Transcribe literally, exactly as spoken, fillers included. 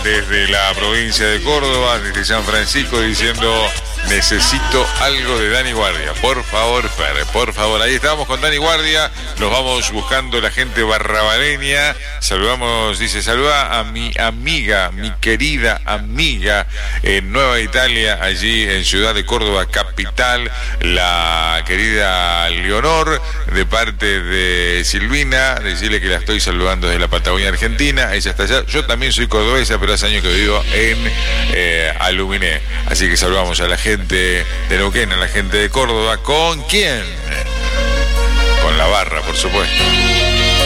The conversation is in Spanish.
desde la provincia de Córdoba, desde San Francisco, diciendo: necesito algo de Dani Guardia. Por favor, Fer, por favor. Ahí estamos con Dani Guardia. Nos vamos buscando la gente barrabaleña. Saludamos, dice, saluda a mi amiga, mi querida amiga en Nueva Italia, allí en Ciudad de Córdoba, capital, la querida Leonor, de parte de Silvina. Decirle que la estoy saludando desde la Patagonia Argentina. Ella está allá. Yo también soy cordobesa, pero hace años que vivo en eh, Aluminé. Así que saludamos a la gente de Neuquén, a la gente de Córdoba. ¿Con quién? Con la barra, por supuesto.